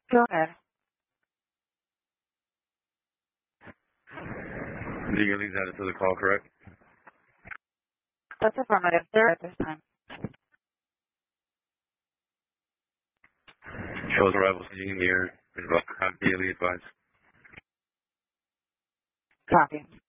Go ahead. Legal leads added to the call, correct? That's affirmative, sir, at this time. Shows arrivals in the air. Daily advised. Copy.